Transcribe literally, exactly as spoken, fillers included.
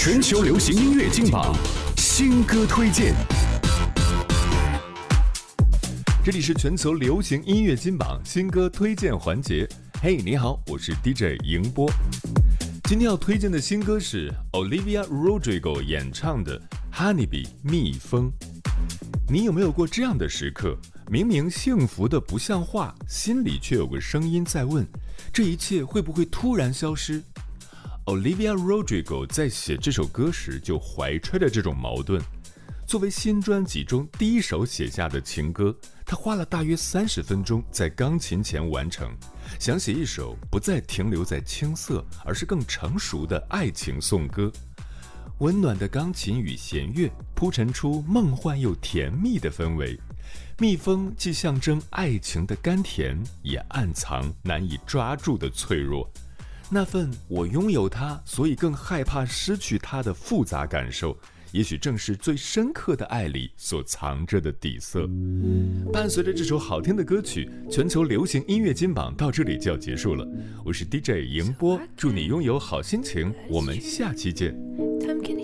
全球流行音乐金榜新歌推荐。这里是全球流行音乐金榜新歌推荐环节。嘿，你好，我是 D J 迎波。今天要推荐的新歌是 Olivia Rodrigo 演唱的 Honeybee 蜜蜂。你有没有过这样的时刻，明明幸福的不像话，心里却有个声音在问，这一切会不会突然消失？ Olivia Rodrigo 在写这首歌时就怀揣着这种矛盾。作为新专辑中第一首写下的情歌，他花了大约三十分钟在钢琴前完成，想写一首不再停留在青涩，而是更成熟的爱情颂歌。温暖的钢琴与弦乐铺陈出梦幻又甜蜜的氛围，蜜蜂既象征爱情的甘甜，也暗藏难以抓住的脆弱。那份我拥有它，所以更害怕失去它的复杂感受，也许正是最深刻的爱里所藏着的底色。伴随着这首好听的歌曲，全球流行音乐金榜到这里就要结束了。我是 D J 迎波，祝你拥有好心情，我们下期见。